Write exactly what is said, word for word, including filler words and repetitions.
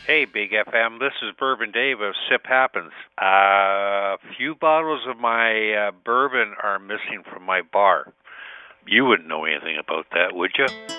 Hey, Big F M, this is Bourbon Dave of Sip Happens. A uh, few bottles of my uh, bourbon are missing from my bar. You wouldn't know anything about that, would you?